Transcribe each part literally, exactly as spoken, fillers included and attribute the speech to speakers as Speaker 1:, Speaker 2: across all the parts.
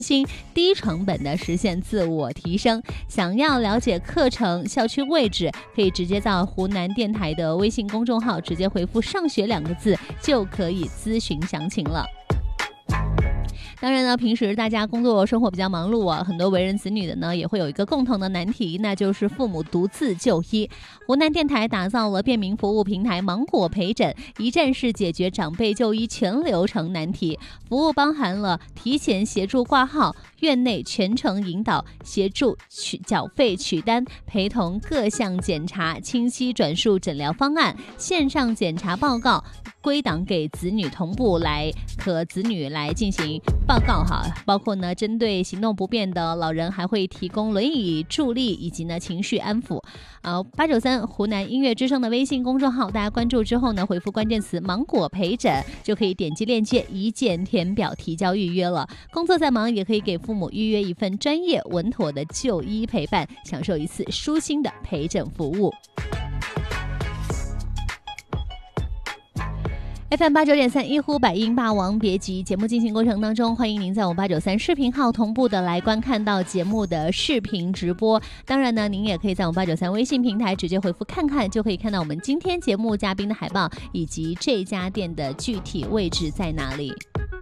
Speaker 1: 心低成本的实现自我提升。想要了解课程、校区位置，可以直接到湖南电台的微信公众号直接回复上学两个字就可以咨询详情了。当然呢，平时大家工作生活比较忙碌啊，很多为人子女的呢也会有一个共同的难题，那就是父母独自就医。湖南电台打造了便民服务平台芒果陪诊，一站式解决长辈就医全流程难题。服务包含了提前协助挂号、院内全程引导、协助取缴费取单、陪同各项检查、清晰转述诊疗方案、线上检查报告归档给子女同步来，可子女来进行报告哈。包括呢，针对行动不便的老人，还会提供轮椅助力以及呢情绪安抚。呃，八九三湖南音乐之声的微信公众号，大家关注之后呢，回复关键词芒果陪诊，就可以点击链接一键填表提交预约了。工作再忙，也可以给父母预约一份专业稳妥的就医陪伴，享受一次舒心的陪诊服务。F M 八九点三一呼百应霸王别姬节目进行过程当中，欢迎您在我们八九三视频号同步的来观看到节目的视频直播。当然呢，您也可以在我们八九三微信平台直接回复看看，就可以看到我们今天节目嘉宾的海报以及这家店的具体位置在哪里。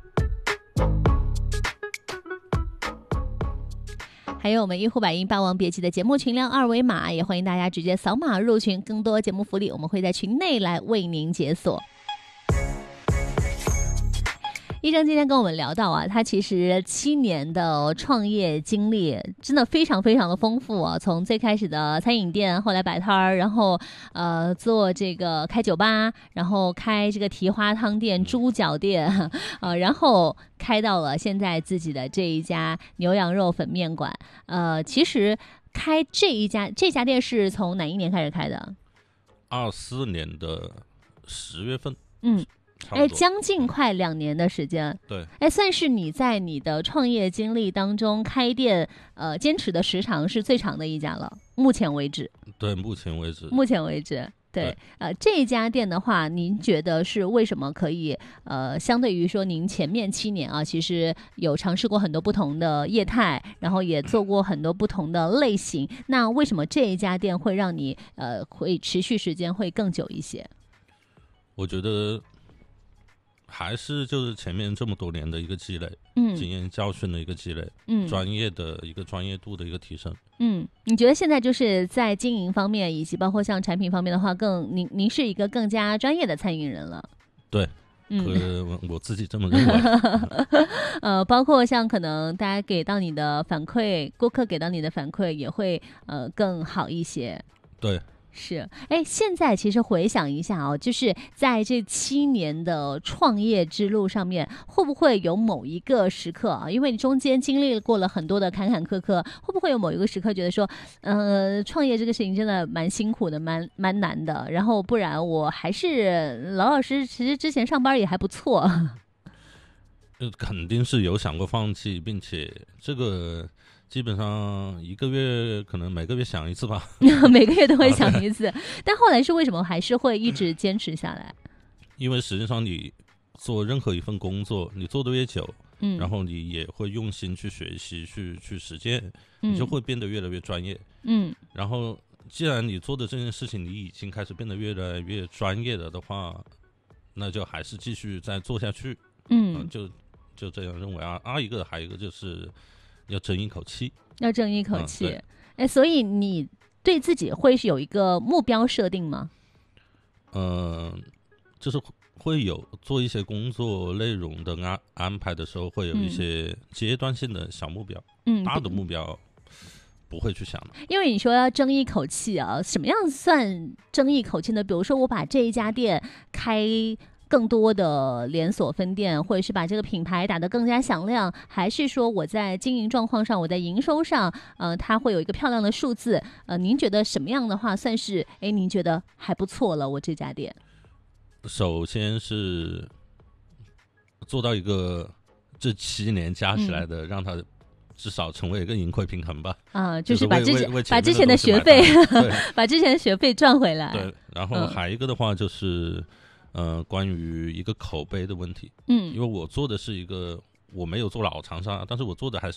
Speaker 1: 还有我们一呼百应霸王别姬的节目群量二维码，也欢迎大家直接扫码入群，更多节目福利我们会在群内来为您解锁。医生今天跟我们聊到啊，他其实七年的创业经历真的非常非常的丰富啊，从最开始的餐饮店，后来摆摊儿，然后呃做这个开酒吧，然后开这个蹄花汤店、猪脚店，呃，然后开到了现在自己的这一家牛羊肉粉面馆。呃，其实开这一家这家店是从哪一年开始开的？
Speaker 2: 二四年的十月份。
Speaker 1: 嗯。哎，将近快两年的时间，
Speaker 2: 对，
Speaker 1: 哎，算是你在你的创业经历当中开店，呃，坚持的时长是最长的一家了，目前为止。
Speaker 2: 对，目前为止。
Speaker 1: 目前为止，对，对呃，这一家店的话，您觉得是为什么可以，呃，相对于说您前面七年啊，其实有尝试过很多不同的业态，然后也做过很多不同的类型，那为什么这一家店会让你，呃，会持续时间会更久一些？
Speaker 2: 我觉得。还是就是前面这么多年的一个积累，
Speaker 1: 嗯，
Speaker 2: 经验教训的一个积累，
Speaker 1: 嗯，
Speaker 2: 专业的一个专业度的一个提升，
Speaker 1: 嗯，你觉得现在就是在经营方面，以及包括像产品方面的话，更您您是一个更加专业的餐饮人了，
Speaker 2: 对，嗯，我我自己这么认为，
Speaker 1: 呃，包括像可能大家给到你的反馈，顾客给到你的反馈也会呃更好一些，
Speaker 2: 对。
Speaker 1: 是，哎，现在其实回想一下哦，就是在这七年的创业之路上面，会不会有某一个时刻啊？因为你中间经历过了很多的坎坎坷坷，会不会有某一个时刻觉得说，呃，创业这个事情真的蛮辛苦的，蛮蛮难的，然后不然我还是老老实实，其实之前上班也还不错。
Speaker 2: 呃，肯定是有想过放弃，并且这个。基本上一个月可能每个月想一次吧
Speaker 1: 每个月都会想一次、啊、但后来是为什么还是会一直坚持下来？
Speaker 2: 因为实际上你做任何一份工作，你做得越久、嗯、然后你也会用心去学习去去实践、嗯、你就会变得越来越专业。嗯，然后既然你做的这件事情你已经开始变得越来越专业了的话，那就还是继续再做下去。嗯、呃、就就这样认为啊。啊一个还有一个就是要争一口气，
Speaker 1: 要争一口气。哎、嗯，所以你对自己会是有一个目标设定吗？
Speaker 2: 呃，就是会有做一些工作内容的安安排的时候，会有一些阶段性的小目标，嗯，大的目标不会去想的。
Speaker 1: 因为你说要争一口气啊，什么样算争一口气呢？比如说我把这一家店开更多的连锁分店，或者是把这个品牌打得更加响亮，还是说我在经营状况上，我在营收上，呃，它会有一个漂亮的数字？呃，您觉得什么样的话算是，哎，您觉得还不错了？我这家店，
Speaker 2: 首先是做到一个这七年加起来的，嗯、让它至少成为一个盈亏平衡吧。啊，
Speaker 1: 就是把之
Speaker 2: 前
Speaker 1: 把之前的学费，把之前的学费赚回来。
Speaker 2: 对，然后还有一个的话就是。嗯呃，关于一个口碑的问题，
Speaker 1: 嗯，
Speaker 2: 因为我做的是一个我没有做老长沙，但是我做的还是